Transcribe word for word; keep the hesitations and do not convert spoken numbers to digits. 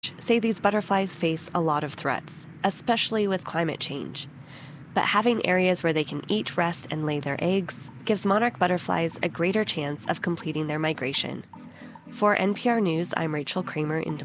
say these butterflies face a lot of threats, especially with climate change. But having areas where they can eat, rest, and lay their eggs gives monarch butterflies a greater chance of completing their migration. For N P R News, I'm Rachel Kramer in